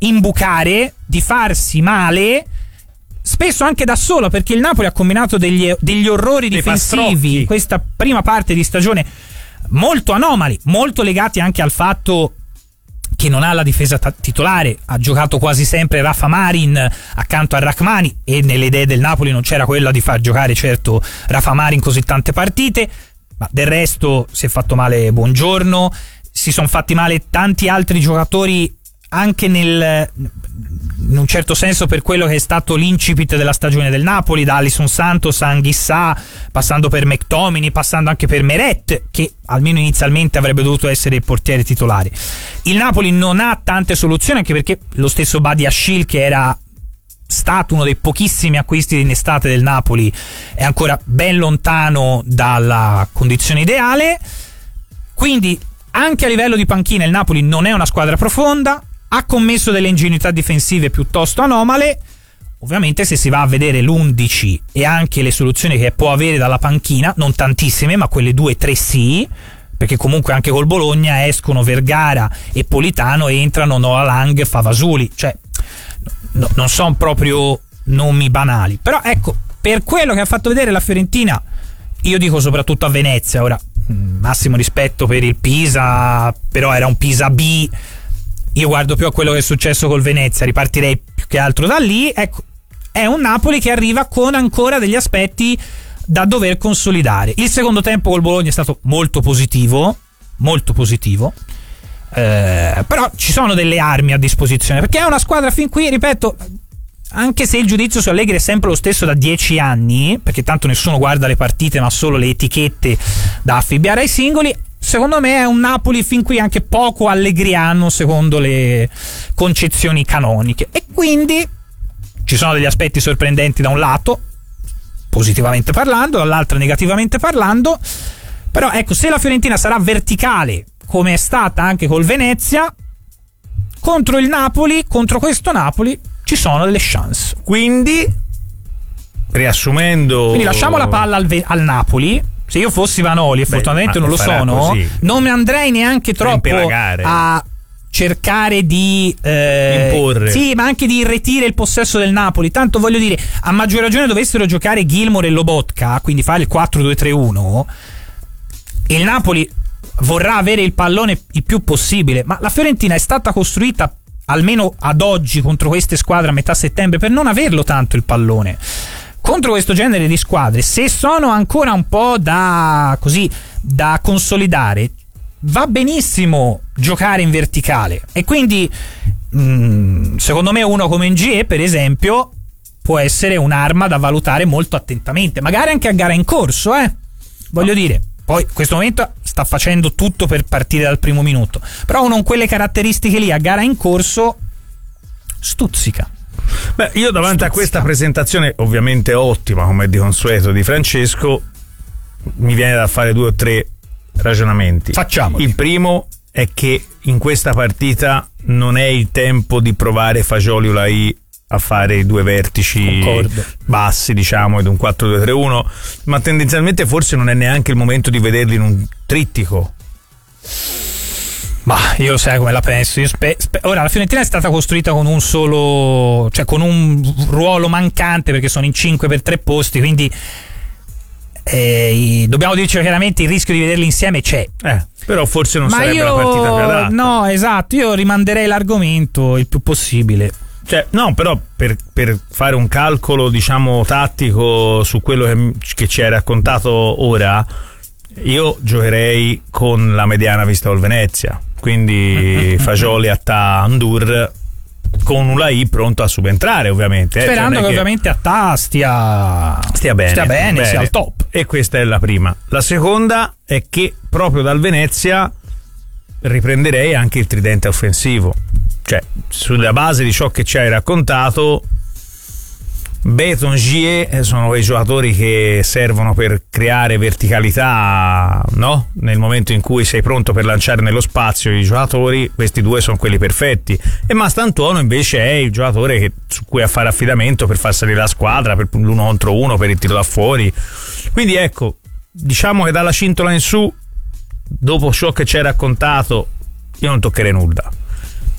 imbucare, di farsi male, spesso anche da solo, perché il Napoli ha combinato degli orrori difensivi in questa prima parte di stagione molto anomali, molto legati anche al fatto che non ha la difesa titolare. Ha giocato quasi sempre Rafa Marin accanto a Rachmani, e nelle idee del Napoli non c'era quella di far giocare certo Rafa Marin così tante partite, ma del resto si è fatto male Buongiorno, si sono fatti male tanti altri giocatori anche in un certo senso per quello che è stato l'incipit della stagione del Napoli, da Alisson Santos a Anghissà, passando per McTominay, passando anche per Meret, che almeno inizialmente avrebbe dovuto essere il portiere titolare. Il Napoli non ha tante soluzioni, anche perché lo stesso Badiashile, che era stato uno dei pochissimi acquisti in estate del Napoli, è ancora ben lontano dalla condizione ideale. Quindi anche a livello di panchina il Napoli non è una squadra profonda, ha commesso delle ingenuità difensive piuttosto anomale. Ovviamente se si va a vedere l'11 e anche le soluzioni che può avere dalla panchina, non tantissime, ma quelle 2-3 sì, perché comunque anche col Bologna escono Vergara e Politano e entrano Noah Lang, Favasuli, cioè non sono proprio nomi banali. Però ecco, per quello che ha fatto vedere la Fiorentina, io dico soprattutto a Venezia, ora massimo rispetto per il Pisa, però era un Pisa B, io guardo più a quello che è successo col Venezia, ripartirei più che altro da lì. Ecco, è un Napoli che arriva con ancora degli aspetti da dover consolidare. Il secondo tempo col Bologna è stato molto positivo, però ci sono delle armi a disposizione, perché è una squadra fin qui, ripeto, anche se il giudizio su Allegri è sempre lo stesso da 10 anni, perché tanto nessuno guarda le partite ma solo le etichette da affibbiare ai singoli, secondo me è un Napoli fin qui anche poco allegriano secondo le concezioni canoniche, e quindi ci sono degli aspetti sorprendenti da un lato, positivamente parlando, dall'altro negativamente parlando. Però ecco, se la Fiorentina sarà verticale come è stata anche col Venezia, contro il Napoli, contro questo Napoli ci sono delle chance. Quindi riassumendo, quindi lasciamo la palla al Napoli. Se io fossi Vanoli, e fortunatamente non lo sono, così, non mi andrei neanche troppo a cercare di imporre, sì, ma anche di irretire il possesso del Napoli. Tanto voglio dire, a maggior ragione dovessero giocare Gilmour e Lobotka, quindi fare il 4-2-3-1, il Napoli vorrà avere il pallone il più possibile, ma la Fiorentina è stata costruita, almeno ad oggi, contro queste squadre a metà settembre, per non averlo tanto il pallone. Contro questo genere di squadre, se sono ancora un po' da consolidare, va benissimo giocare in verticale, e quindi secondo me uno come Ngie, per esempio, può essere un'arma da valutare molto attentamente, magari anche a gara in corso, voglio dire. Poi in questo momento sta facendo tutto per partire dal primo minuto, però uno con quelle caratteristiche lì a gara in corso stuzzica. Beh, io davanti a questa presentazione ovviamente ottima, come di consueto, di Francesco, mi viene da fare 2 o 3 ragionamenti. Facciamoli. Il primo è che in questa partita non è il tempo di provare Fagioli Ulai a fare i 2 vertici bassi, diciamo, ed un 4-2-3-1, ma tendenzialmente forse non è neanche il momento di vederli in un trittico. Ma io sai come la penso. Ora la Fiorentina è stata costruita con un solo, cioè con un ruolo mancante, perché sono in 5 per 3 posti, quindi dobbiamo dirci chiaramente, il rischio di vederli insieme c'è. Però forse non sarebbe la partita più adatta. No, esatto, io rimanderei l'argomento il più possibile. Cioè, no, però per fare un calcolo, diciamo, tattico su quello che ci hai raccontato ora, io giocherei con la mediana vista col Venezia, quindi Fagioli, Attà, Ndour, con Ulai pronto a subentrare, ovviamente, sperando che ovviamente Attà stia bene, sia al top. E questa è la prima. La seconda è che proprio dal Venezia riprenderei anche il tridente offensivo, cioè sulla base di ciò che ci hai raccontato. Beton, Gie sono quei giocatori che servono per creare verticalità, no? Nel momento in cui sei pronto per lanciare nello spazio i giocatori, questi 2 sono quelli perfetti. E Mastantuono invece è il giocatore su cui a fare affidamento per far salire la squadra, per l'1 contro 1, per il tiro da fuori. Quindi ecco, diciamo che dalla cintola in su, dopo ciò che ci hai raccontato, io non toccherei nulla.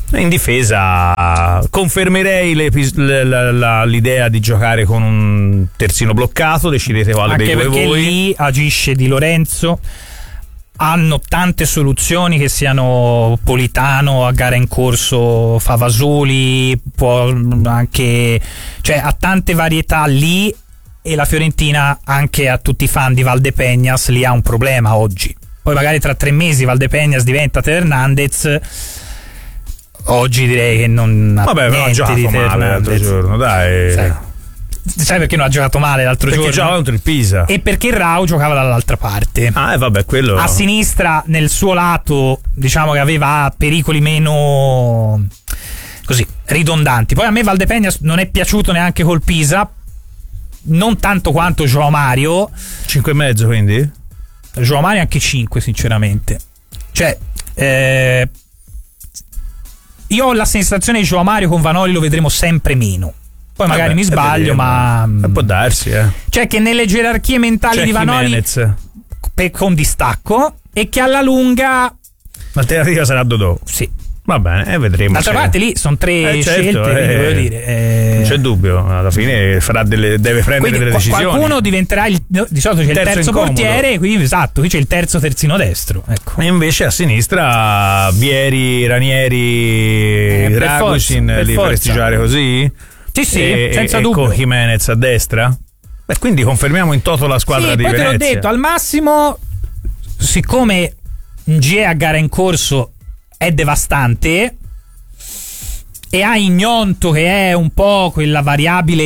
In difesa confermerei l'idea di giocare con un terzino bloccato, decidete quale anche dei due perché voi. Lì agisce Di Lorenzo, hanno tante soluzioni, che siano Politano, a gara in corso Favasoli, può anche, cioè ha tante varietà lì, e la Fiorentina, anche a tutti i fan di Valdepeñas, lì ha un problema oggi. Poi magari tra 3 mesi Valdepeñas diventa Teo Hernandez. Oggi direi che non ha ha giocato male l'altro giorno, dai. Sai perché non ha giocato male l'altro giorno? Perché giocava contro il Pisa. E perché Rau giocava dall'altra parte. Quello. A sinistra, nel suo lato, diciamo che aveva pericoli meno così ridondanti. Poi a me Valdepeñas non è piaciuto neanche col Pisa, non tanto quanto João Mario. 5,5 quindi? João Mario anche 5, sinceramente. Cioè, io ho la sensazione che João Mario con Vanoli lo vedremo sempre meno. Poi magari mi sbaglio, ma può darsi, cioè che nelle gerarchie mentali di Vanoli con distacco, e che alla lunga l'alternativa sarà Dodò. Sì. Va bene, vedremo. D'altra parte lì sono 3 scelte, voglio dire, non c'è dubbio, alla fine deve prendere delle decisioni. Qualcuno diventerà di solito c'è il terzo portiere, qui c'è il terzo terzino destro, ecco. E invece a sinistra Vieri, Ranieri, Dragusin li faresti giocare così? Sì, senza dubbio. Con Jimenez a destra? Beh, quindi confermiamo in toto la squadra di poi Venezia. Te l'ho detto, al massimo, siccome Ngie a gara in corso è devastante, e ha Ignonto che è un po' quella variabile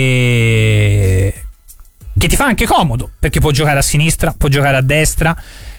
che ti fa anche comodo, perché può giocare a sinistra, può giocare a destra.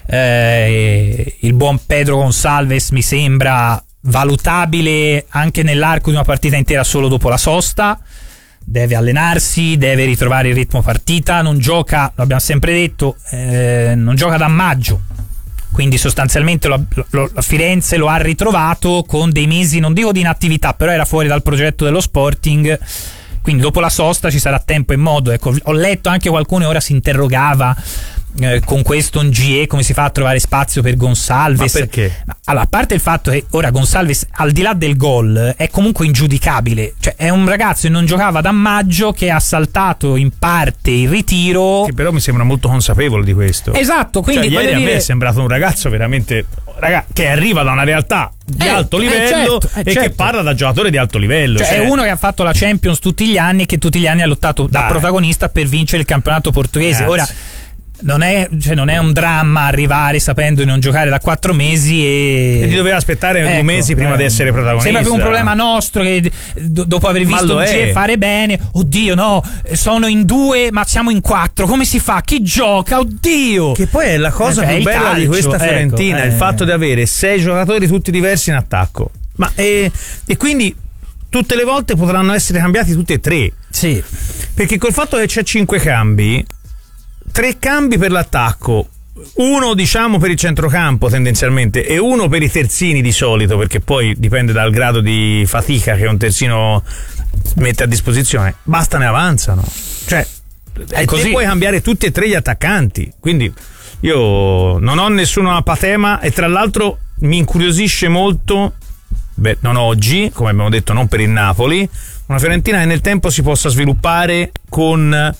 Il buon Pedro Gonçalves mi sembra valutabile anche nell'arco di una partita intera solo dopo la sosta. Deve allenarsi, deve ritrovare il ritmo partita, non gioca, l'abbiamo sempre detto, non gioca da maggio, quindi sostanzialmente la Firenze lo ha ritrovato con dei mesi, non dico di inattività, però era fuori dal progetto dello Sporting, quindi dopo la sosta ci sarà tempo e modo. Ecco, ho letto anche qualcuno ora si interrogava con questo Ngie come si fa a trovare spazio per Gonçalves. Ma perché? Allora, a parte il fatto che ora Gonçalves, al di là del gol, è comunque ingiudicabile, cioè è un ragazzo che non giocava da maggio, che ha saltato in parte il ritiro, che però mi sembra molto consapevole di questo. Esatto, quindi ieri a me è sembrato un ragazzo veramente che arriva da una realtà di alto livello e che parla da giocatore di alto livello, cioè è uno che ha fatto la Champions tutti gli anni e che tutti gli anni ha lottato da protagonista per vincere il campionato portoghese. Ora non è un dramma arrivare sapendo di non giocare da 4 mesi e ti doveva aspettare 2 mesi prima di essere protagonista. Sembra più un problema nostro, che dopo aver visto Ngie fare bene, oddio no, sono in 2 ma siamo in 4, come si fa? Chi gioca? Oddio! Che poi è la cosa più bella calcio, di questa Fiorentina, il fatto di avere 6 giocatori tutti diversi in attacco, e quindi tutte le volte potranno essere cambiati tutti e 3. Sì. Perché col fatto che c'è 5 cambi, 3 cambi per l'attacco, uno diciamo per il centrocampo tendenzialmente e uno per i terzini di solito, perché poi dipende dal grado di fatica che un terzino mette a disposizione, bastano e avanzano, cioè e così puoi cambiare tutti e 3 gli attaccanti. Quindi io non ho nessun apatema, e tra l'altro mi incuriosisce molto, non oggi, come abbiamo detto, non per il Napoli, una Fiorentina che nel tempo si possa sviluppare con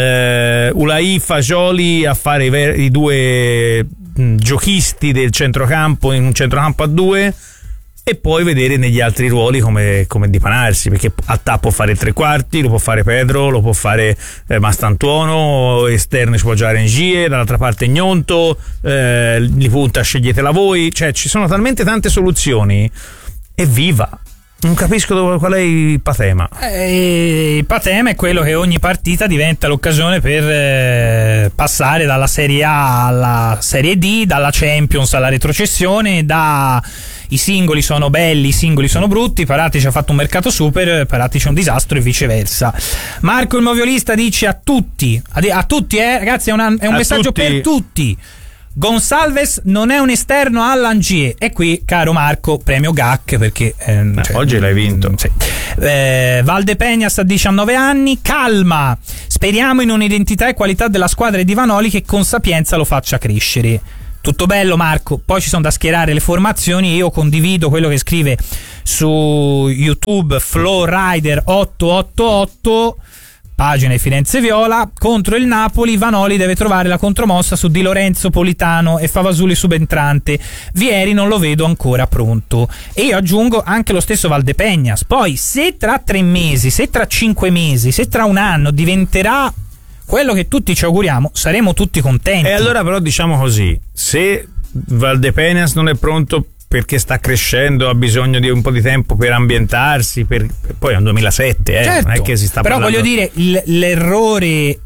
Ulai, Fagioli a fare i 2 giochisti del centrocampo, in un centrocampo a 2, e poi vedere negli altri ruoli come dipanarsi, perché a può fare 3 quarti, lo può fare Pedro, lo può fare Mastantuono, esterno ci può giocare Ngie, dall'altra parte Gnonto, li punta sceglietela voi, cioè ci sono talmente tante soluzioni. Evviva! Non capisco qual è il patema. Il patema è quello che ogni partita diventa l'occasione per passare dalla Serie A alla Serie D, dalla Champions alla retrocessione, i singoli sono belli, i singoli sono brutti, Paratici ha fatto un mercato super, Paratici è un disastro e viceversa. Marco il Moviolista dice a tutti ragazzi, è un messaggio tutti. Per tutti: Gonçalves non è un esterno all'Angie. E qui, caro Marco, premio GAC, perché oggi l'hai vinto. Sì. Valdepeñas a 19 anni, calma, speriamo in un'identità e qualità della squadra di Vanoli che con sapienza lo faccia crescere. tutto bello Marco, poi ci sono da schierare le formazioni. Io condivido quello che scrive su YouTube Flowrider 888, pagina di Firenze Viola. Contro il Napoli Vanoli deve trovare la contromossa su Di Lorenzo, Politano e Favasuli subentrante. Vieri non lo vedo ancora pronto. E io aggiungo anche lo stesso Valdepeñas. Poi se tra 3 mesi, se tra 5 mesi, se tra un anno diventerà quello che tutti ci auguriamo, saremo tutti contenti. E allora però diciamo così, se Valdepeñas non è pronto perché sta crescendo, ha bisogno di un po' di tempo per ambientarsi, poi è un 2007, certo, non è che si sta però parlando... voglio dire, l'errore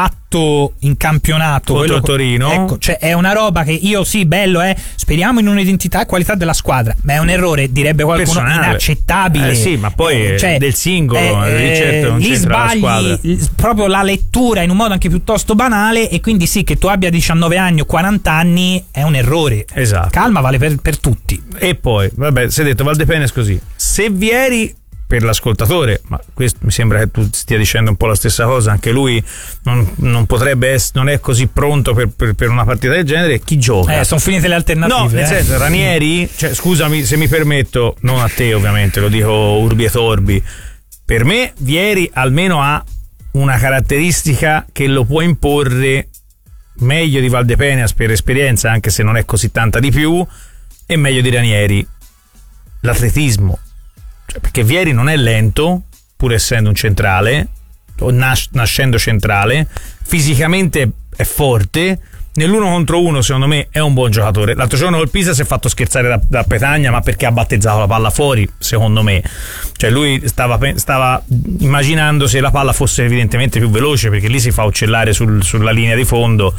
fatto in campionato contro il Torino, ecco, cioè è una roba che io bello speriamo in un'identità e qualità della squadra, ma è un errore, direbbe qualcuno, personale, inaccettabile. Sì, ma poi cioè, del singolo certo non lì c'entra sbagli la squadra, proprio la lettura in un modo anche piuttosto banale, e quindi sì, che tu abbia 19 anni o 40 anni è un errore. Esatto. Calma vale per tutti. E poi vabbè, si è detto Valdepeñas così, se Vieri, per l'ascoltatore, ma questo mi sembra che tu stia dicendo un po' la stessa cosa, anche lui non potrebbe non è così pronto per una partita del genere, chi gioca? Sono finite le alternative. No, nel senso, Ranieri, cioè, scusami se mi permetto, non a te ovviamente, lo dico urbi e torbi, per me Vieri almeno ha una caratteristica che lo può imporre meglio di Valdepeñas per esperienza, anche se non è così tanta di più, e meglio di Ranieri: l'atletismo. Perché Vieri non è lento, pur essendo un centrale, o nascendo centrale, fisicamente è forte, nell'1 contro 1 secondo me è un buon giocatore. L'altro giorno col Pisa si è fatto scherzare da Petagna, ma perché ha battezzato la palla fuori, secondo me. Cioè lui stava immaginando se la palla fosse evidentemente più veloce, perché lì si fa uccellare sulla linea di fondo.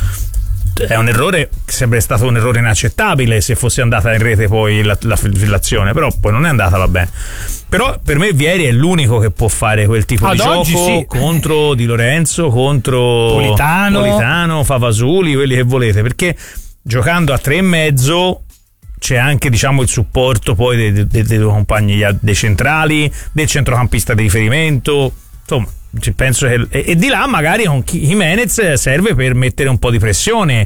È un errore che sarebbe stato un errore inaccettabile se fosse andata in rete poi l'azione, però poi non è andata, va bene. Però per me Vieri è l'unico che può fare quel tipo di gioco, sì, contro Di Lorenzo, contro Politano, Favasuli, quelli che volete, perché giocando a 3,5 c'è anche, diciamo, il supporto poi dei due compagni, dei centrali, del centrocampista di riferimento, insomma. Penso che, e di là magari con Jimenez serve per mettere un po' di pressione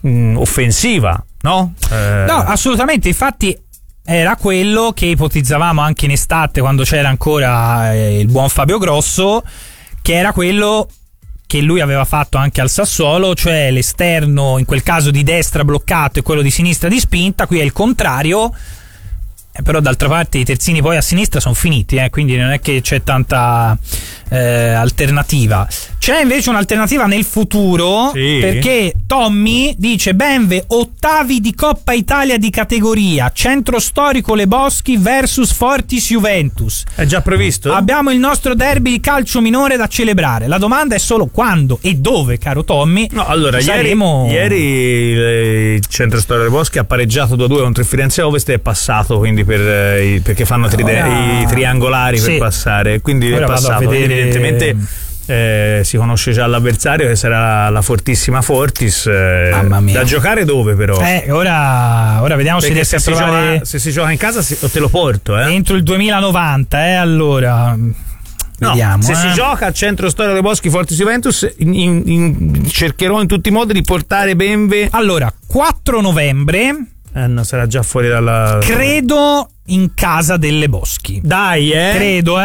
offensiva, no? No, assolutamente. Infatti era quello che ipotizzavamo anche in estate, quando c'era ancora il buon Fabio Grosso, che era quello che lui aveva fatto anche al Sassuolo, cioè l'esterno in quel caso di destra bloccato e quello di sinistra di spinta. Qui è il contrario. Però d'altra parte i terzini poi a sinistra sono finiti, quindi non è che c'è tanta alternativa. C'è invece un'alternativa nel futuro, sì, perché Tommy dice: Benve, ottavi di Coppa Italia di categoria, centro storico Le Boschi versus Fortis Juventus. È già previsto? Abbiamo il nostro derby di calcio minore da celebrare. La domanda è solo quando e dove, caro Tommy. No, allora ieri il centro storico Le Boschi ha pareggiato 2-2 contro il Firenze Ovest e è passato, quindi perché fanno i triangolari, sì, per passare, quindi ora è passato. Evidentemente si conosce già l'avversario, che sarà la fortissima Fortis. Mamma mia. Da giocare dove però? Ora vediamo se riesce a trovare. Se si gioca in casa te lo porto entro il 2090, allora. No, vediamo, se si gioca al centro storico dei Boschi Fortis Juventus, cercherò in tutti i modi di portare Benve. Allora, 4 novembre. No, sarà già fuori dalla. Credo in casa delle Boschi. Dai, Credo,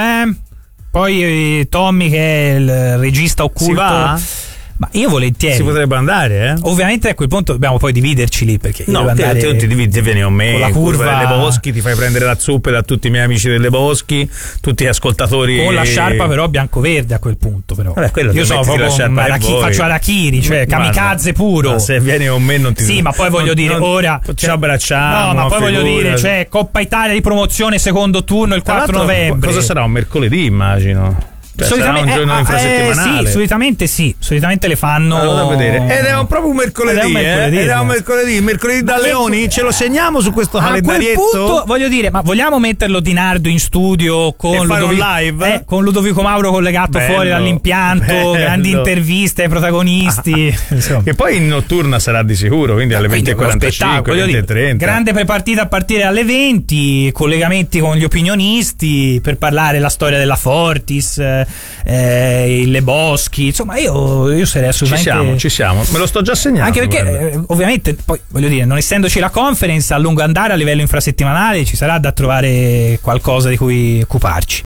Poi Tommy, che è il regista occulto. Si va? Ma io volentieri. Si potrebbe andare, Ovviamente a quel punto dobbiamo poi dividerci lì, perché no, te non ti dividi, vieni con me con la curva delle Boschi, ti fai prendere la zuppa da tutti i miei amici delle Boschi, tutti gli ascoltatori con la sciarpa però bianco-verde a quel punto, però. Vabbè, io sono proprio faccio Arachiri, cioè kamikaze puro. Ma se vieni con me non ti. Sì, ma poi voglio dire, ora ci abbracciamo. No, ma poi voglio dire, cioè Coppa Italia di promozione, secondo turno il 4 novembre. Cosa sarà? Un mercoledì, immagino. Solitamente, sarà un giorno infrasettimanale. Sì, solitamente le fanno. Allora, da vedere. Ed è proprio un mercoledì. Mercoledì da Leoni. Ce lo segniamo su questo calendarietto. A quel punto, voglio dire, ma vogliamo metterlo di nardo in studio con Ludovico, live? Con Ludovico Mauro collegato fuori dall'impianto, grandi interviste ai protagonisti. Che poi in notturna sarà di sicuro, quindi alle 20:45, 20:30. Grande prepartita a partire alle 20, collegamenti con gli opinionisti per parlare la storia della Fortis, Le Boschi, insomma io sarei assolutamente ci siamo, me lo sto già segnando, anche perché ovviamente poi voglio dire, non essendoci la conference a lungo andare a livello infrasettimanale ci sarà da trovare qualcosa di cui occuparci.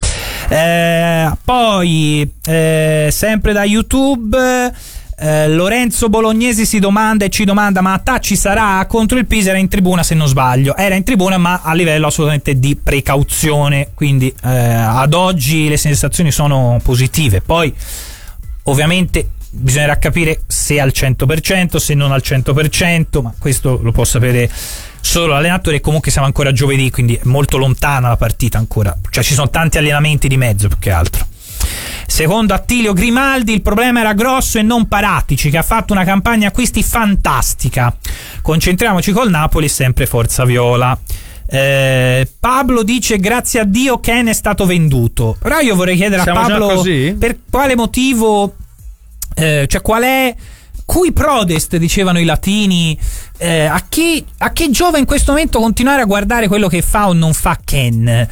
Poi sempre da YouTube Lorenzo Bolognesi ci domanda ma Attà ci sarà contro il Pisa? Era in tribuna, se non sbaglio, era in tribuna ma a livello assolutamente di precauzione, quindi ad oggi le sensazioni sono positive. Poi ovviamente bisognerà capire se al 100%, se non al 100%, ma questo lo può sapere solo l'allenatore. Comunque siamo ancora giovedì, quindi è molto lontana la partita ancora, cioè ci sono tanti allenamenti di mezzo più che altro. Secondo Attilio Grimaldi il problema era Grosso e non Paratici, che ha fatto una campagna acquisti fantastica. Concentriamoci col Napoli, sempre forza viola. Pablo dice grazie a Dio Ken è stato venduto, però io vorrei chiedere a Pablo per quale motivo, cioè qual è cui prodest, dicevano i latini, a che giova in questo momento continuare a guardare quello che fa o non fa Ken?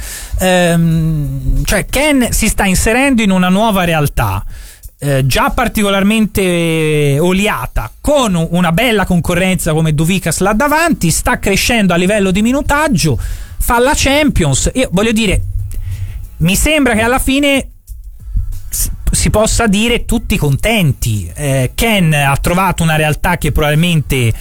Cioè Ken si sta inserendo in una nuova realtà, già particolarmente oliata, con una bella concorrenza come Duvicas là davanti, sta crescendo a livello di minutaggio, fa la Champions. Io voglio dire, mi sembra che alla fine si possa dire tutti contenti. Ken ha trovato una realtà che probabilmente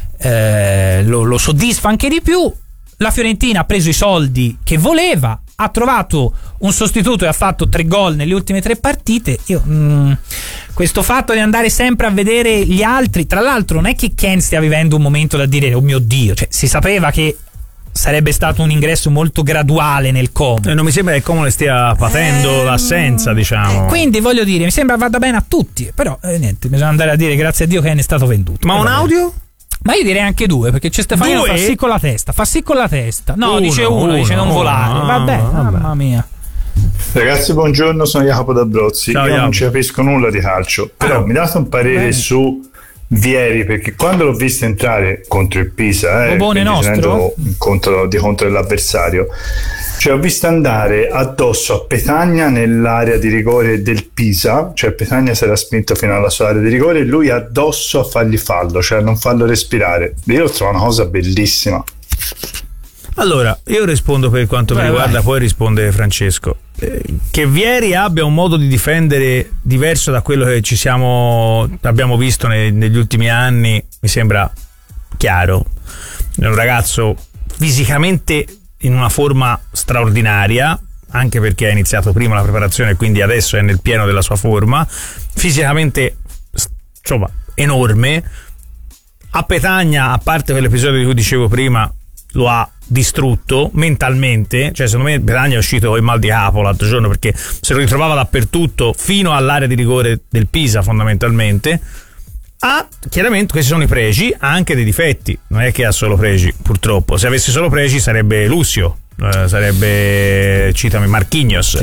lo soddisfa anche di più. La Fiorentina ha preso i soldi che voleva, ha trovato un sostituto e ha fatto 3 gol nelle ultime 3 partite. Questo fatto di andare sempre a vedere gli altri, tra l'altro non è che Ken stia vivendo un momento da dire oh mio Dio, cioè si sapeva che sarebbe stato un ingresso molto graduale nel Como. Non mi sembra che Como le stia patendo l'assenza, diciamo. Quindi voglio dire, mi sembra vada bene a tutti, però niente, bisogna andare a dire grazie a Dio che è stato venduto. Ma un audio? Ma io direi anche 2, perché c'è Stefano fa sì con la testa. No, dice uno, dice non volare. Vabbè, mamma mia. Ragazzi, buongiorno, sono Jacopo d'Abrozzi. Io non ci capisco nulla di calcio, però mi date un parere su Vieri, perché quando l'ho visto entrare contro il Pisa, contro dell'avversario, cioè ho visto andare addosso a Petagna nell'area di rigore del Pisa, cioè Petagna si era spinto fino alla sua area di rigore e lui addosso a fargli fallo, cioè a non farlo respirare. Io lo trovo una cosa bellissima. Allora, io rispondo per quanto mi riguarda, poi risponde Francesco. Che Vieri abbia un modo di difendere diverso da quello che abbiamo visto negli ultimi anni mi sembra chiaro. È un ragazzo fisicamente in una forma straordinaria, anche perché ha iniziato prima la preparazione e quindi adesso è nel pieno della sua forma, fisicamente insomma enorme. A Petagna, a parte quell'episodio di cui dicevo prima, lo ha distrutto mentalmente, cioè secondo me Petagna è uscito con il mal di capo l'altro giorno, perché se lo ritrovava dappertutto fino all'area di rigore del Pisa fondamentalmente. Chiaramente questi sono i pregi, ha anche dei difetti, non è che ha solo pregi purtroppo. Se avesse solo pregi sarebbe Lucio, sarebbe, citami, Marquinhos,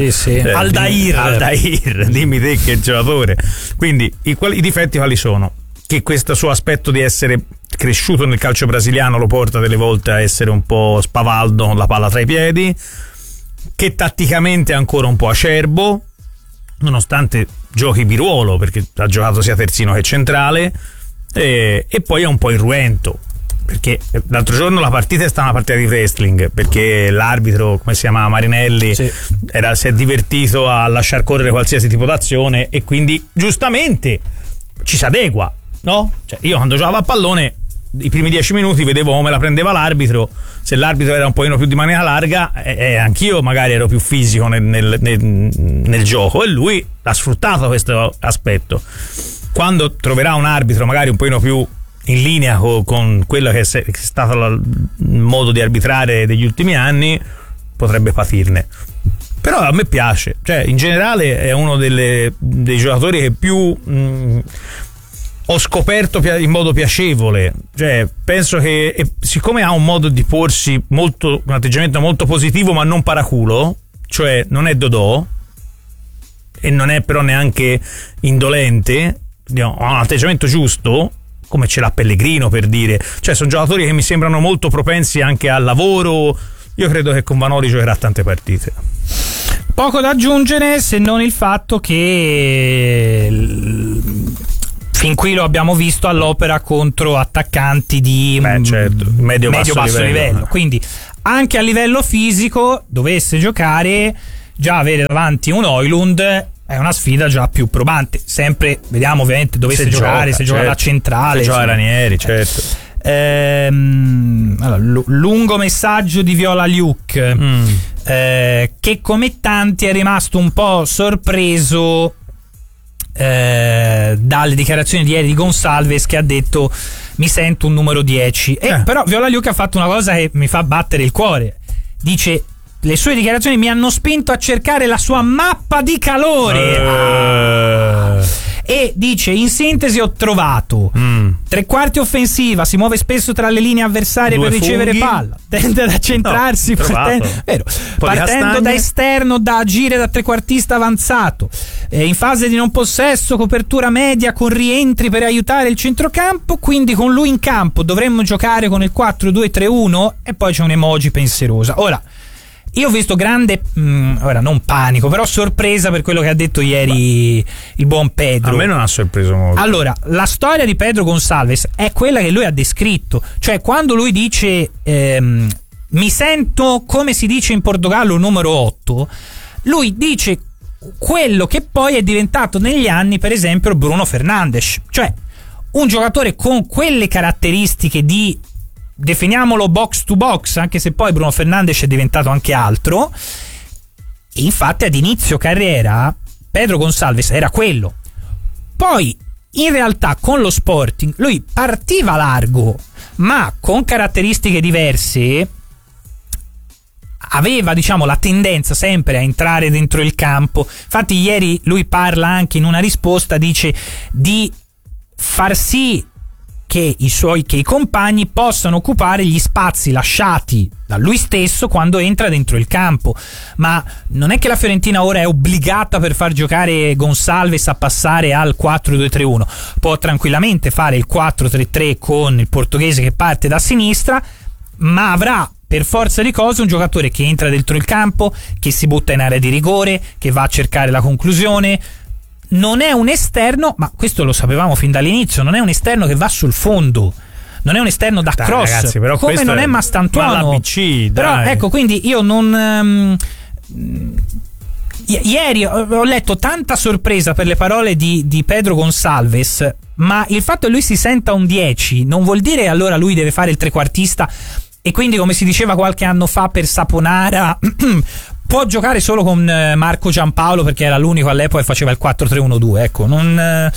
Aldair, dimmi te che giocatore. Quindi i difetti quali sono? Che questo suo aspetto di essere cresciuto nel calcio brasiliano lo porta delle volte a essere un po' spavaldo con la palla tra i piedi, che tatticamente è ancora un po' acerbo nonostante giochi di ruolo, perché ha giocato sia terzino che centrale, e poi è un po' irruento, perché l'altro giorno la partita è stata una partita di wrestling, perché l'arbitro, come si chiama, Marinelli, si è divertito a lasciar correre qualsiasi tipo d'azione e quindi giustamente ci si adegua, no? Cioè, io quando giocavo a pallone i primi 10 minuti vedevo come la prendeva l'arbitro, se l'arbitro era un pochino più di manica larga anch'io magari ero più fisico nel gioco, e lui ha sfruttato questo aspetto. Quando troverà un arbitro magari un pochino più in linea con quello che è stato il modo di arbitrare degli ultimi anni, potrebbe patirne. Però a me piace, cioè in generale è uno dei giocatori che più ho scoperto in modo piacevole, cioè penso che siccome ha un modo di porsi un atteggiamento molto positivo ma non paraculo, cioè non è Dodò e non è però neanche indolente, ha un atteggiamento giusto come ce l'ha Pellegrino, per dire, cioè sono giocatori che mi sembrano molto propensi anche al lavoro, io credo che con Vanoli giocherà tante partite. Poco da aggiungere se non il fatto che fin qui lo abbiamo visto all'opera contro attaccanti di medio-basso livello. Quindi anche a livello fisico, dovesse giocare, già avere davanti un Højlund è una sfida già più probante. Sempre vediamo ovviamente dovesse giocare, se gioca da centrale, se gioca Ranieri, certo. Allora, lungo messaggio di Viola Luke che come tanti è rimasto un po' sorpreso dalle dichiarazioni di ieri di Gonçalves, che ha detto mi sento un numero 10 però Viola Luke ha fatto una cosa che mi fa battere il cuore. Dice: le sue dichiarazioni mi hanno spinto a cercare la sua mappa di calore. E dice: in sintesi ho trovato tre quarti offensiva, si muove spesso tra le linee avversarie per ricevere palla, tende ad accentrarsi partendo da esterno, da agire da trequartista avanzato, in fase di non possesso, copertura media con rientri per aiutare il centrocampo, quindi con lui in campo dovremmo giocare con il 4-2-3-1. E poi c'è un emoji pensierosa. Ora, io ho visto grande, ora non panico, però sorpresa per quello che ha detto ieri il buon Pedro. A me non ha sorpreso molto. Allora, la storia di Pedro Gonçalves è quella che lui ha descritto. Cioè, quando lui dice mi sento, come si dice in Portogallo, numero 8, lui dice quello che poi è diventato negli anni, per esempio, Bruno Fernandes. Cioè, un giocatore con quelle caratteristiche di, definiamolo box to box, anche se poi Bruno Fernandes è diventato anche altro. E infatti ad inizio carriera Pedro Gonçalves era quello. Poi in realtà con lo Sporting lui partiva largo, ma con caratteristiche diverse. Aveva, diciamo, la tendenza sempre a entrare dentro il campo. Infatti ieri lui parla anche in una risposta, dice di far sì che i compagni possano occupare gli spazi lasciati da lui stesso quando entra dentro il campo. Ma non è che la Fiorentina ora è obbligata per far giocare Gonçalves a passare al 4-2-3-1. Può tranquillamente fare il 4-3-3 con il portoghese che parte da sinistra, ma avrà per forza di cose un giocatore che entra dentro il campo, che si butta in area di rigore, che va a cercare la conclusione. Non è un esterno, ma questo lo sapevamo fin dall'inizio, non è un esterno che va sul fondo, non è un esterno da cross, ragazzi, però come non è Mastantuono. BC, però ecco, quindi io non ieri ho letto tanta sorpresa per le parole di Pedro Gonçalves, ma il fatto che lui si senta un 10 non vuol dire che allora lui deve fare il trequartista e quindi, come si diceva qualche anno fa per Saponara, può giocare solo con Marco Giampaolo perché era l'unico all'epoca che faceva il 4-3-1-2. Ecco, non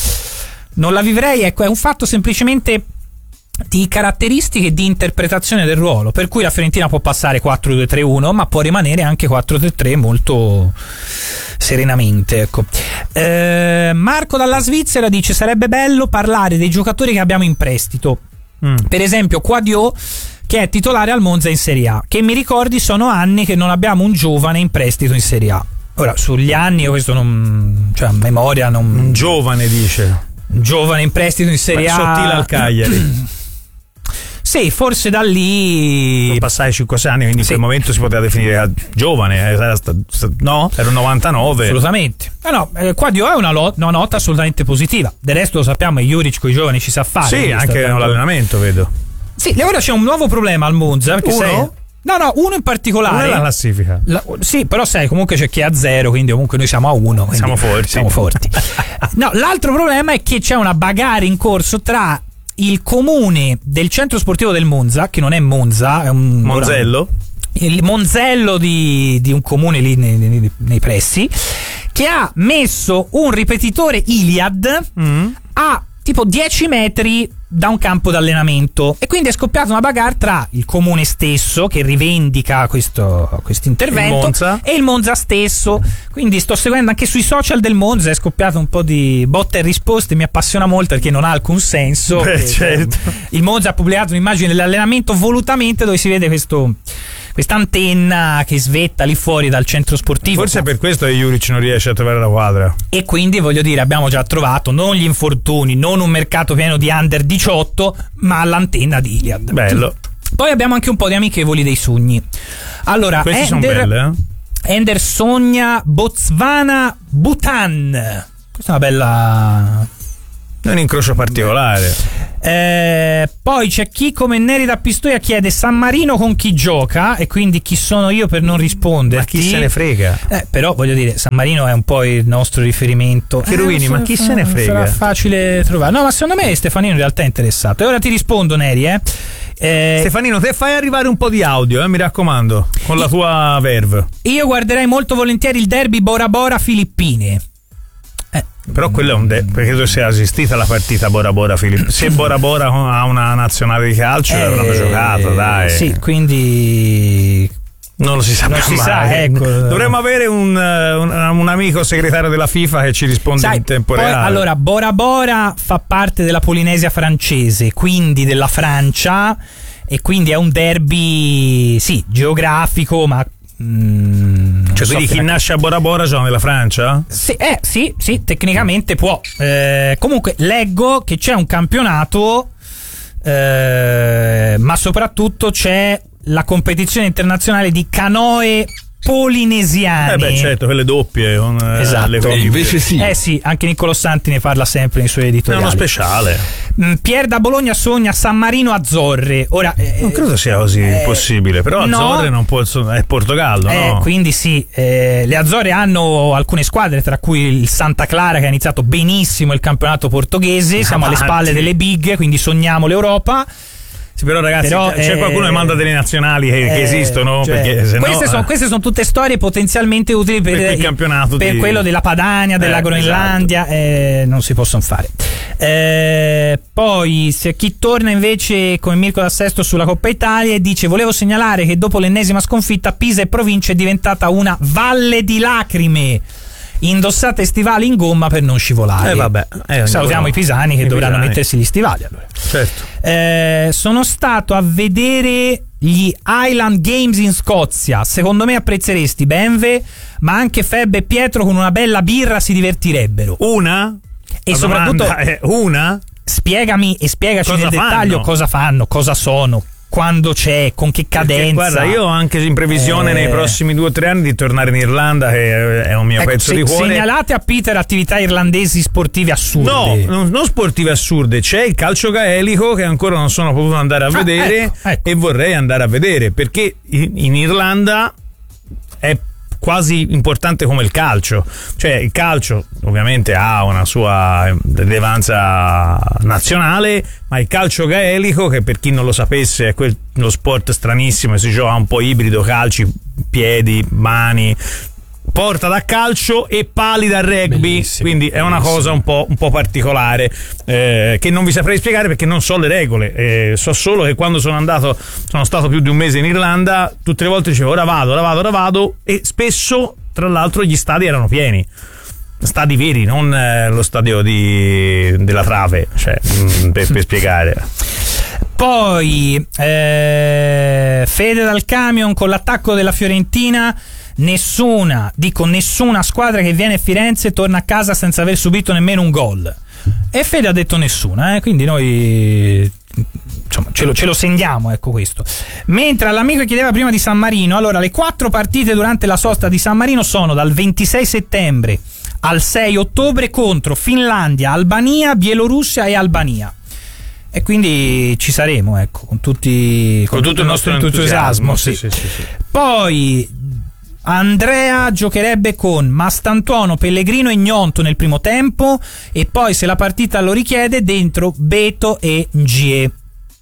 la vivrei. Ecco, è un fatto semplicemente di caratteristiche e di interpretazione del ruolo, per cui la Fiorentina può passare 4-2-3-1, ma può rimanere anche 4-3-3 molto serenamente. Ecco. Marco dalla Svizzera dice: sarebbe bello parlare dei giocatori che abbiamo in prestito, per esempio Quadio, che è titolare al Monza in Serie A. Che mi ricordi, sono anni che non abbiamo un giovane in prestito in Serie A. Ora, sugli anni io questo non, cioè a memoria non. Un giovane, dice. Un giovane in prestito in Serie A. Sottile al Cagliari. Sì, forse da lì. Sono passati 5-6 anni, quindi in quel momento si poteva definire giovane. No? Era un 99. Assolutamente. Quadio è una nota assolutamente positiva. Del resto lo sappiamo, Juric con i giovani ci sa fare. Sì, anche nell'allenamento vedo. Sì, ora c'è un nuovo problema al Monza. Perché uno in particolare. Uno è la classifica. Sì, però sai, comunque c'è chi è a 0, quindi comunque noi siamo a 1. Siamo forti. No, l'altro problema è che c'è una bagarre in corso tra il comune del centro sportivo del Monza, che non è Monza, è un Monzello. Il Monzello di un comune lì nei pressi, che ha messo un ripetitore Iliad a tipo 10 metri da un campo d'allenamento, e quindi è scoppiata una bagarre tra il comune stesso, che rivendica questo intervento, e il Monza stesso. Quindi sto seguendo anche sui social del Monza, è scoppiato un po' di botte e risposte. Mi appassiona molto perché non ha alcun senso. Certo. Il Monza ha pubblicato un'immagine dell'allenamento volutamente dove si vede questa antenna che svetta lì fuori dal centro sportivo. Forse è per questo che Juric non riesce a trovare la quadra. E quindi, voglio dire, abbiamo già trovato non gli infortuni, non un mercato pieno di under 18, ma l'antenna di Iliad. Bello. Poi abbiamo anche un po' di amichevoli dei sogni. Allora, questi sono belle, Ender sogna Botswana Bhutan. Questa è una bella... È un incrocio particolare. Poi c'è chi come Neri da Pistoia chiede San Marino con chi gioca, e quindi chi sono io per non risponderti. Ma chi se ne frega? Però voglio dire, San Marino è un po' il nostro riferimento. Cherubini, ma chi se ne frega? Sarà facile trovare. No, ma secondo me Stefanino in realtà è interessato. E ora ti rispondo, Neri, Stefanino, te fai arrivare un po' di audio, mi raccomando, con la tua verve. Io guarderei molto volentieri il derby Bora Bora Filippine. Però quello è un perché tu sei assistita alla partita Bora Bora Filippine. Se Bora Bora ha una nazionale di calcio l'avranno giocato, dai. Sì, quindi non lo si sa mai. Ecco. Dovremmo avere un amico segretario della FIFA che ci risponde in tempo reale. Allora, Bora Bora fa parte della Polinesia francese, quindi della Francia, e quindi è un derby geografico, ma cioè, quindi chi nasce a Bora Bora gioca nella Francia? Sì, tecnicamente può. Comunque leggo che c'è un campionato, ma soprattutto c'è la competizione internazionale di canoe polinesiane. Certo, quelle doppie con esatto. Invece sì, anche Niccolò Santi ne parla sempre nei suoi editoriali. È uno speciale. Pier da Bologna sogna San Marino Azzorre. Ora non credo sia così possibile, però Azzorre non può, è Portogallo, no? Quindi sì, le Azzorre hanno alcune squadre, tra cui il Santa Clara, che ha iniziato benissimo il campionato portoghese. Siamo alle spalle delle big, quindi sogniamo l'Europa. Sì, però ragazzi, c'è qualcuno che manda delle nazionali che esistono, perché queste sono tutte storie potenzialmente utili per il campionato, per quello della Padania, della Groenlandia, esatto. Non si possono fare. Poi se chi torna invece come Mirko da Sesto sulla Coppa Italia e dice: volevo segnalare che dopo l'ennesima sconfitta Pisa e provincia è diventata una valle di lacrime. Indossate stivali in gomma per non scivolare. Salutiamo i pisani che dovranno mettersi gli stivali, allora. Certo. Sono stato a vedere gli Highland Games in Scozia. Secondo me apprezzeresti Benve, ma anche Feb e Pietro con una bella birra si divertirebbero. Una? E soprattutto una? Spiegami e spiegaci nel dettaglio cosa fanno, cosa sono, quando c'è, con che cadenza. Perché, guarda, io ho anche in previsione nei prossimi 2 o 3 anni di tornare in Irlanda, che è un mio pezzo di cuore. Segnalate a Peter attività irlandesi sportive assurde. No, non sportive assurde. C'è il calcio gaelico che ancora non sono potuto andare a vedere, ecco. E vorrei andare a vedere, perché in Irlanda è quasi importante come il calcio. Cioè, il calcio ovviamente ha una sua rilevanza nazionale, ma il calcio gaelico, che per chi non lo sapesse è lo sport stranissimo, si gioca un po' ibrido, calci, piedi, mani, porta da calcio e pali da rugby. Bellissimo, quindi è una cosa un po' particolare, che non vi saprei spiegare perché non so le regole. So solo che quando sono stato più di un mese in Irlanda, tutte le volte dicevo ora vado, e spesso tra l'altro gli stadi erano pieni, stadi veri, non lo stadio della Trave, cioè per spiegare. Poi Fede dal camion con l'attacco della Fiorentina: nessuna squadra che viene a Firenze torna a casa senza aver subito nemmeno un gol. E Fede ha detto nessuna, quindi noi insomma ce lo segniamo, ecco questo. Mentre all'amico chiedeva prima di San Marino, allora le 4 partite durante la sosta di San Marino sono dal 26 settembre al 6 ottobre contro Finlandia, Albania, Bielorussia e Albania. E quindi ci saremo, ecco, con tutto il nostro entusiasmo. Sì. Poi Andrea giocherebbe con Mastantuono, Pellegrino e Gnonto nel primo tempo, e poi, se la partita lo richiede, dentro Beto e Ngie.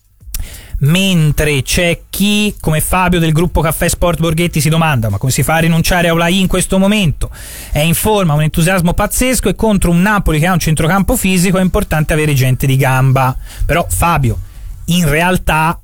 Mentre c'è chi, come Fabio del gruppo Caffè Sport Borghetti, si domanda: ma come si fa a rinunciare a Olai in questo momento? È in forma, un entusiasmo pazzesco, e contro un Napoli che ha un centrocampo fisico è importante avere gente di gamba. Però Fabio, in realtà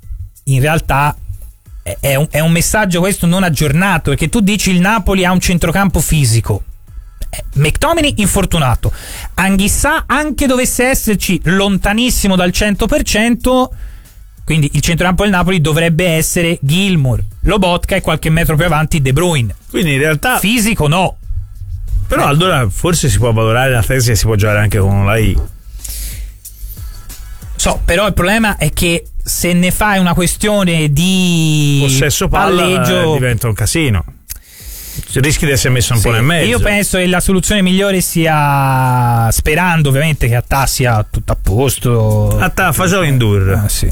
è un messaggio questo non aggiornato, perché tu dici il Napoli ha un centrocampo fisico. McTominay infortunato, Anghissà, anche dovesse esserci, lontanissimo dal 100%, quindi il centrocampo del Napoli dovrebbe essere Gilmour, Lobotka e qualche metro più avanti De Bruyne. Quindi in realtà fisico no. Però allora forse si può valorare la tesi e si può giocare anche con la I. Però il problema è che se ne fai una questione di possesso palleggio diventa un casino, rischi di essere messo un po' nel mezzo. Io penso che la soluzione migliore sia, sperando ovviamente che Attà sia tutto a posto, Attà Fagioli Ndour. Sì.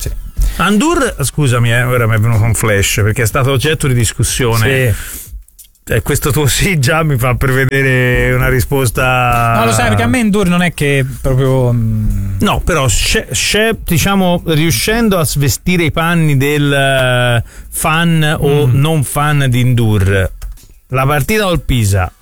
Ndour, scusami, ora mi è venuto un flash perché è stato oggetto di discussione. Questo tuo sì già mi fa prevedere una risposta. No, lo sai, perché a me Ndour non è che proprio. No, però diciamo, riuscendo a svestire i panni del fan o non fan di Ndour, la partita col Pisa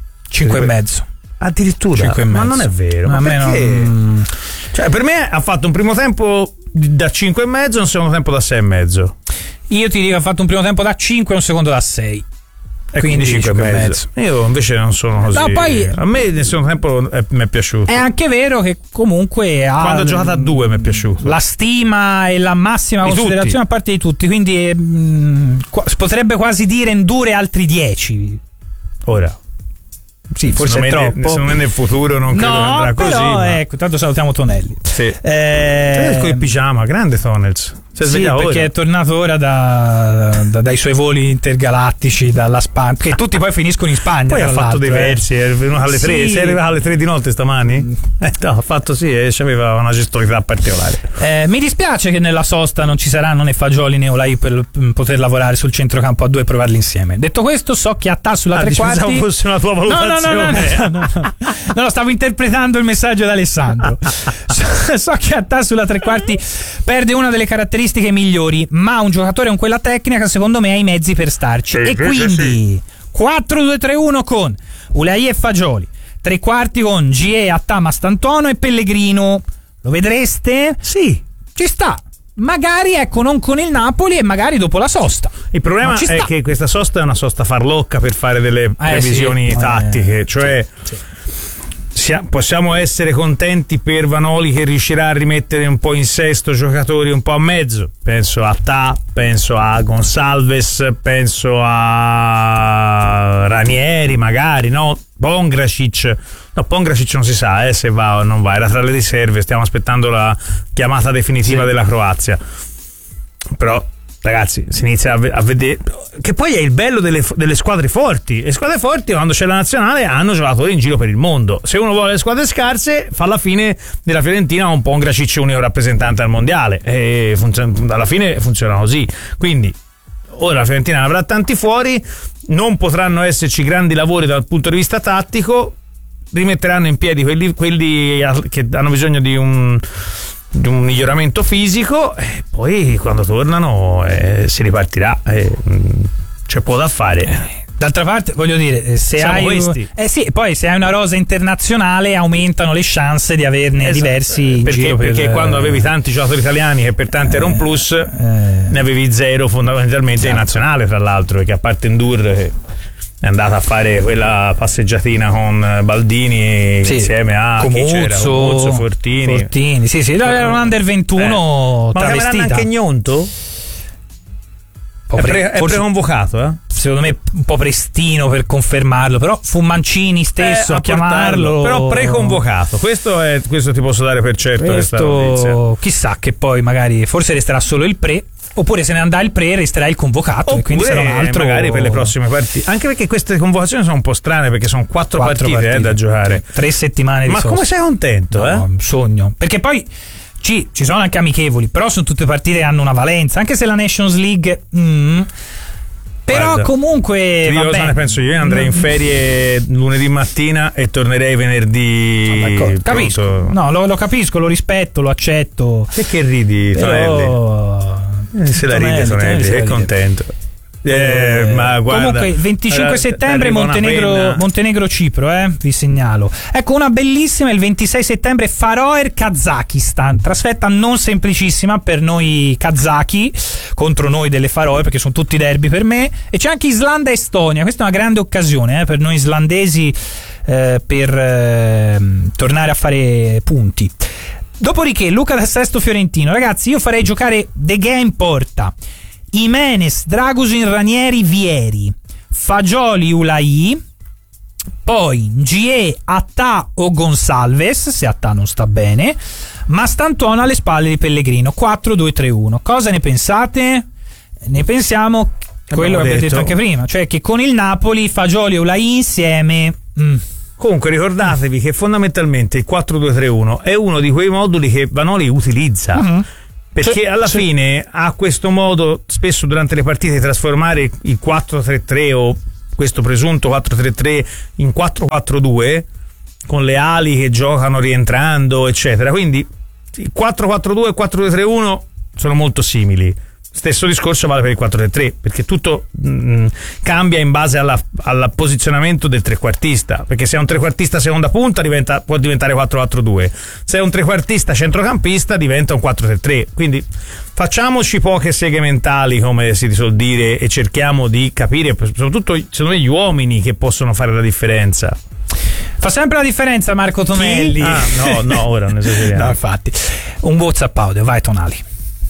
5,5. Addirittura 5,5. Ma non è vero. Ma perché? Cioè, per me ha fatto un primo tempo da 5,5 e un secondo tempo da 6,5. Io ti dico, ha fatto un primo tempo da 5 e un secondo da 6. E quindi 5,5. Io invece non sono così. No, poi, a me nel secondo tempo mi è piaciuto. È anche vero che comunque quando ha giocato a 2 mi è piaciuto. La stima e la massima considerazione a parte di tutti, quindi potrebbe quasi dire Ndour altri 10. Ora sì, forse è troppo. Secondo me nel futuro non credo andrà così. Ma... ecco, tanto salutiamo Tonelli. Sì. Con il pigiama, grande Tonels. Sì, perché è tornato ora dai suoi voli intergalattici dalla Spagna, che tutti poi finiscono in Spagna. Poi ha fatto dei versi, è venuto alle 3. Sei arrivato alle 3 di notte stamani? No, ha fatto e aveva una gestualità particolare. Mi dispiace che nella sosta non ci saranno né Fagioli né Olai per poter lavorare sul centrocampo a 2 e provarli insieme. Detto questo, so che Attà sulla tre quarti. Pensavo fosse una tua valutazione. No, stavo interpretando il messaggio di Alessandro. So che Attà sulla tre quarti perde una delle caratteristiche migliori, ma un giocatore con quella tecnica secondo me ha i mezzi per starci, e quindi 4-2-3-1 con Ulai e Fagioli, tre quarti con Gie, Attà, Mastantuono e Pellegrino. Lo vedreste? Sì, ci sta. Magari non con il Napoli e magari dopo la sosta. Il problema è che questa sosta è una sosta farlocca per fare delle previsioni tattiche, cioè possiamo essere contenti per Vanoli che riuscirà a rimettere un po' in sesto giocatori un po' a mezzo. Penso a Attà, penso a Gonçalves, penso a Ranieri magari, no? Pongracic non si sa se va o non va, era tra le riserve, stiamo aspettando la chiamata definitiva della Croazia. Però ragazzi, si inizia a vedere che poi è il bello delle squadre forti. Le squadre forti, quando c'è la nazionale, hanno giocatori in giro per il mondo. Se uno vuole le squadre scarse, fa la fine della Fiorentina un po' un Gracic unico rappresentante al mondiale, e alla fine funziona così. Quindi ora la Fiorentina avrà tanti fuori, non potranno esserci grandi lavori dal punto di vista tattico, rimetteranno in piedi quelli che hanno bisogno di un miglioramento fisico, e poi quando tornano si ripartirà, c'è poco da fare. D'altra parte, voglio dire, se poi se hai una rosa internazionale aumentano le chance di averne diversi in giro perché quando avevi tanti giocatori italiani che per tanti era un plus, ne avevi 0 fondamentalmente in nazionale, tra l'altro, perché a parte Ndour è andata a fare quella passeggiatina con Baldini insieme a Comuzzo, Fortini. Sì, era un under 21 ma travestita. Ma anche Gnonto? È preconvocato, Secondo me un po' prestino per confermarlo, però fu Mancini stesso a chiamarlo. Però preconvocato, questo ti posso dare per certo. Questa notizia. Chissà, che poi magari forse resterà solo il pre, oppure se ne andrà il pre resterà il convocato, oppure, e quindi sarà un altro magari per le prossime partite, anche perché queste convocazioni sono un po' strane, perché sono 4 partite da giocare, 3 settimane di sosta. Ma come sei contento? Un sogno, perché poi ci sono anche amichevoli, però sono tutte partite che hanno una valenza, anche se la Nations League però guarda, comunque io cosa ne penso io andrei in ferie lunedì mattina e tornerei venerdì. Capisco, no, lo capisco, lo rispetto, lo accetto. Perché ridi, Tonelli? Se la ride Tonelli, è contento. Ma guarda, comunque il 25 settembre Montenegro-Cipro, vi segnalo. Ecco, una bellissima il 26 settembre Faroe-Kazakistan, trasferta non semplicissima per noi kazaki contro noi delle Faroe, perché sono tutti derby per me, e c'è anche Islanda-Estonia. Questa è una grande occasione per noi islandesi per tornare a fare punti. Dopodiché Luca da Sesto Fiorentino, ragazzi, io farei giocare De Gea in porta, Jimenez, Dragusin, Ranieri, Vieri, Fagioli, Ulai, Poi Gie, Attà o Gonsalves, se Attà non sta bene. Mastantuono alle spalle di Pellegrino. 4-2-3-1. Cosa ne pensate? Ne pensiamo quello che avete detto anche prima, cioè che con il Napoli Fagioli e Ulai insieme. Comunque ricordatevi che fondamentalmente il 4-2-3-1 è uno di quei moduli che Vanoli utilizza. Perché alla fine ha questo modo spesso durante le partite di trasformare il 4-3-3 o questo presunto 4-3-3 in 4-4-2 con le ali che giocano rientrando eccetera, quindi il 4-4-2 e 4-2-3-1 sono molto simili. Stesso discorso vale per il 4-3-3, perché tutto cambia in base al posizionamento del trequartista, perché se è un trequartista seconda punta può diventare 4-4-2, se è un trequartista centrocampista diventa un 4-3-3, quindi facciamoci poche seghe mentali, come si suol dire, e cerchiamo di capire, soprattutto secondo me, gli uomini che possono fare la differenza. Fa sempre la differenza Marco Tonelli. No, ora non esageriamo. No, infatti. Un WhatsApp audio, vai Tonali.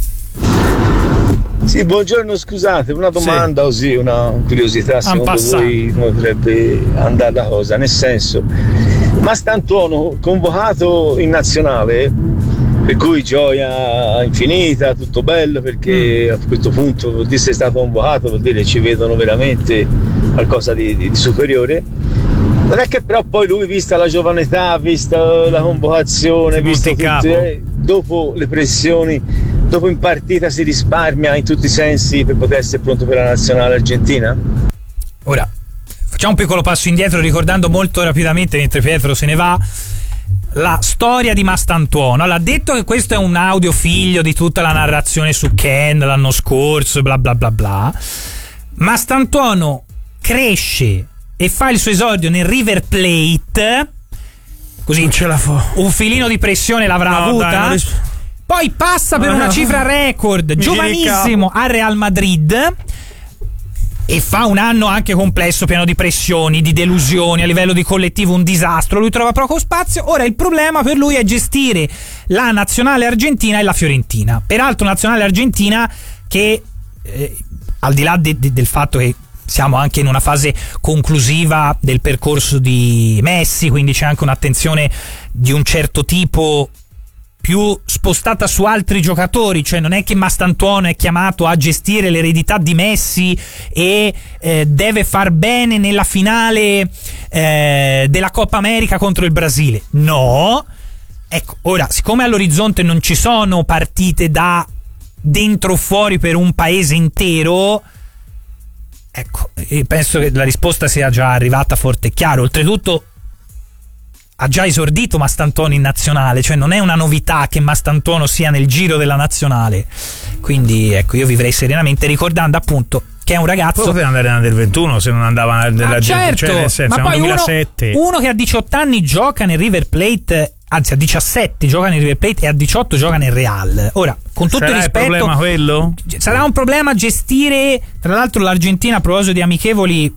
Sì, buongiorno, scusate, una domanda così, una curiosità, secondo voi come potrebbe andare la cosa? Nel senso, Mastantuono convocato in nazionale, per cui gioia infinita, tutto bello, perché a questo punto vuol dire se è stato convocato, vuol dire ci vedono veramente qualcosa di superiore. Non è che però poi lui, vista la giovane età, vista la convocazione, visto tutte, dopo le pressioni, dopo in partita si risparmia in tutti i sensi per poter essere pronto per la nazionale argentina? Ora facciamo un piccolo passo indietro ricordando molto rapidamente, mentre Pietro se ne va, la storia di Mastantuono. Allora, detto che questo è un audio figlio di tutta la narrazione su Ken l'anno scorso, bla bla bla bla, Mastantuono cresce e fa il suo esordio nel River Plate, così non ce la fa. Un filino di pressione l'avrà avuta. Poi passa per una cifra record, giovanissimo, al Real Madrid, e fa un anno anche complesso, pieno di pressioni, di delusioni, a livello di collettivo un disastro, lui trova poco spazio. Ora il problema per lui è gestire la nazionale argentina e la Fiorentina, peraltro nazionale argentina che al di là del fatto che siamo anche in una fase conclusiva del percorso di Messi, quindi c'è anche un'attenzione di un certo tipo più spostata su altri giocatori, cioè non è che Mastantuono è chiamato a gestire l'eredità di Messi e deve far bene nella finale della Coppa America contro il Brasile. No. Ecco, ora, siccome all'orizzonte non ci sono partite da dentro o fuori per un paese intero, ecco, penso che la risposta sia già arrivata forte e chiaro. Oltretutto ha già esordito Mastantuono in nazionale, cioè non è una novità che Mastantuono sia nel giro della nazionale, quindi ecco, io vivrei serenamente ricordando appunto che è un ragazzo. Poteva andare nel 21 se non andava nella certo, cioè nel senso, ma poi 2007. Uno che a 18 anni gioca nel River Plate, anzi a 17 gioca nel River Plate e a 18 gioca nel Real. Ora, con tutto il rispetto, il problema quello? Sarà un problema gestire, tra l'altro l'Argentina, a proposito di amichevoli,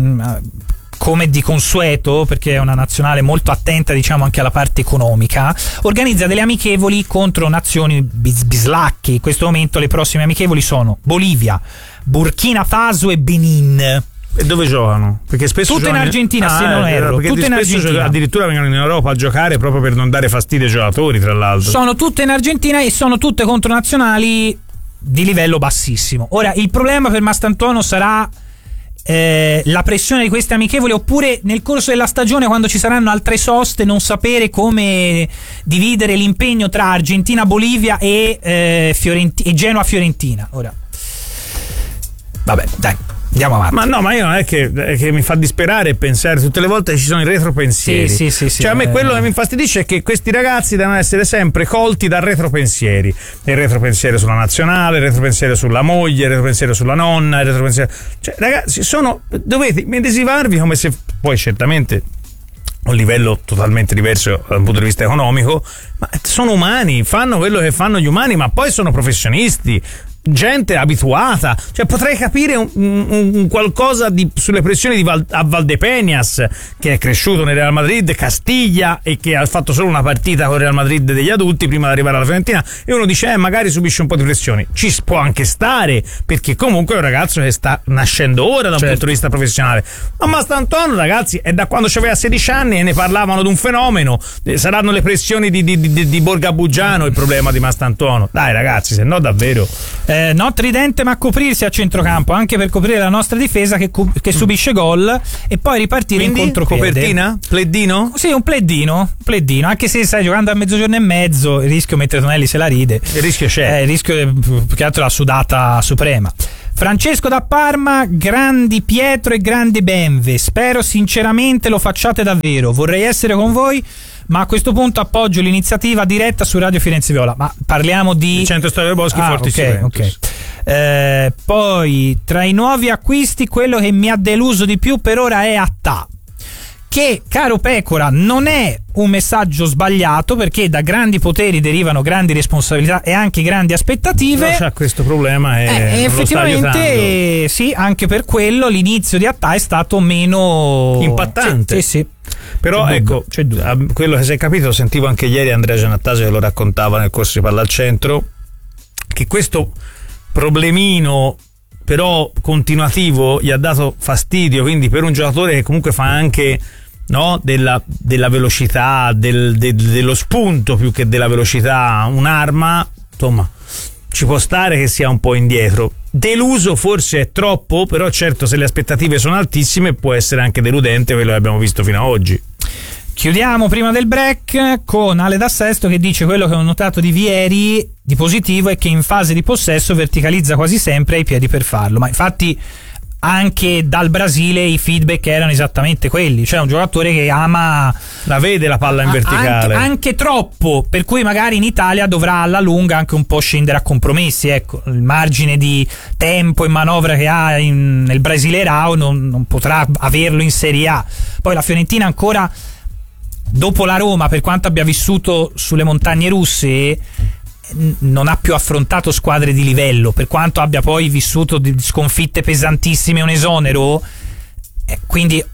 come di consueto, perché è una nazionale molto attenta, diciamo, anche alla parte economica, organizza delle amichevoli contro nazioni bislacche. In questo momento le prossime amichevoli sono Bolivia, Burkina Faso e Benin. E dove giocano? Perché spesso tutte giocano in Argentina, se non erro. Tutte in Argentina. Addirittura vengono in Europa a giocare proprio per non dare fastidio ai giocatori, tra l'altro. Sono tutte in Argentina e sono tutte contro nazionali di livello bassissimo. Ora, il problema per Mastantuono sarà la pressione di queste amichevoli, oppure nel corso della stagione, quando ci saranno altre soste, non sapere come dividere l'impegno tra Argentina, Bolivia e Genoa Fiorentina. Ora, vabbè, dai, andiamo avanti. Ma io non è che mi fa disperare pensare tutte le volte che ci sono i retropensieri. Sì, cioè a me quello che mi infastidisce è che questi ragazzi devono essere sempre colti da retropensieri. Il retropensiero sulla nazionale, il retropensiero sulla moglie, il retropensiero sulla nonna, il retropensiero. Cioè, ragazzi, dovete immedesimarvi, come se poi certamente a un livello totalmente diverso dal punto di vista economico, ma sono umani, fanno quello che fanno gli umani, ma poi sono professionisti. gente abituata, cioè potrei capire un qualcosa sulle pressioni a Valdepeñas, che è cresciuto nel Real Madrid, Castiglia, e che ha fatto solo una partita con il Real Madrid degli adulti prima di arrivare alla Fiorentina, e uno dice magari subisce un po' di pressioni, ci può anche stare, perché comunque è un ragazzo che sta nascendo ora da un punto di vista professionale. Ma Mastantuono, ragazzi, è da quando aveva 16 anni e ne parlavano di un fenomeno. Saranno le pressioni di Borga Buggiano il problema di Mastantuono, dai ragazzi, se no davvero. No tridente, ma coprirsi a centrocampo, anche per coprire la nostra difesa che subisce gol, e poi ripartire. Quindi, in contropiede. Copertina? Pleddino? Sì, un pleddino, anche se stai giocando a mezzogiorno e mezzo, il rischio mentre Tonelli se la ride. Il rischio c'è. Il rischio è più che altro la sudata suprema. Francesco da Parma, grandi Pietro e grandi Benve, spero sinceramente lo facciate davvero, vorrei essere con voi, ma a questo punto appoggio l'iniziativa diretta su Radio Firenze Viola. Ma parliamo di Centro Stadio Boschi, Fortis Juventus. Poi tra i nuovi acquisti quello che mi ha deluso di più per ora è Attà, che, caro Pecora, non è un messaggio sbagliato, perché da grandi poteri derivano grandi responsabilità e anche grandi aspettative. No, c'ha questo problema e effettivamente sì, anche per quello l'inizio di Attà è stato meno impattante. Sì. Però ecco, quello che si è capito, lo sentivo anche ieri Andrea Giannattasio che lo raccontava nel corso di Palla al Centro, che questo problemino però continuativo gli ha dato fastidio, quindi per un giocatore che comunque fa anche della velocità, dello spunto più che della velocità un'arma, insomma ci può stare che sia un po' indietro. Deluso forse è troppo, però certo se le aspettative sono altissime può essere anche deludente quello che abbiamo visto fino ad oggi. Chiudiamo prima del break con Ale da Sesto, che dice: quello che ho notato di Vieri di positivo è che in fase di possesso verticalizza quasi sempre ai piedi per farlo. Ma infatti anche dal Brasile i feedback erano esattamente quelli, cioè un giocatore che ama, la vede la palla in verticale anche troppo, per cui magari in Italia dovrà alla lunga anche un po' scendere a compromessi. Ecco, il margine di tempo e manovra che ha nel Brasileirao non potrà averlo in Serie A. Poi la Fiorentina ancora, dopo la Roma, per quanto abbia vissuto sulle montagne russe, non ha più affrontato squadre di livello, per quanto abbia poi vissuto di sconfitte pesantissime, un esonero, quindi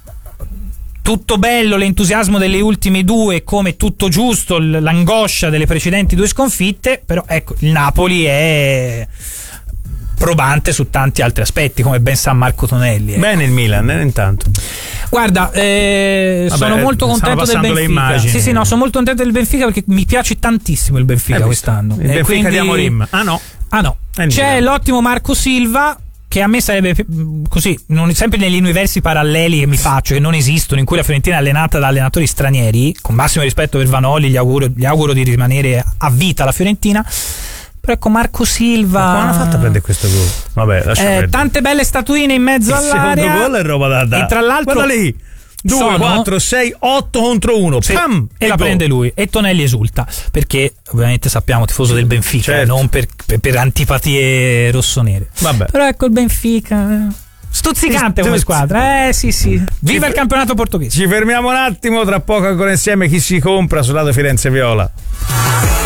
tutto bello l'entusiasmo delle ultime due, come tutto giusto l'angoscia delle precedenti due sconfitte, però ecco, il Napoli è probante su tanti altri aspetti, come ben sa Marco Tonelli. Bene il Milan, intanto. Guarda, sono molto contento del Benfica. Sì, sono molto contento del Benfica perché mi piace tantissimo il Benfica quest'anno. Il Benfica quindi di Amorim. Ah no. C'è l'ottimo Marco Silva, che a me sarebbe così, sempre negli universi paralleli che mi faccio, che non esistono, in cui la Fiorentina è allenata da allenatori stranieri, con massimo rispetto per Vanoli, gli auguro di rimanere a vita alla Fiorentina. Ecco, Marco Silva. Ma come hanno fatto a prendere questo gol? Vabbè, tante belle statuine in mezzo all'area. Il secondo gol è roba da. E tra l'altro, guarda lì, 2, 4, 6, 8 contro 1. Sì, e la prende lui. E Tonelli esulta, perché ovviamente sappiamo, tifoso del Benfica, certo, non per antipatie rossonere. Vabbè. Però ecco il Benfica, stuzzicante come squadra. Sì. Viva il campionato portoghese. Ci fermiamo un attimo, tra poco ancora insieme chi si compra sul lato Firenze Viola.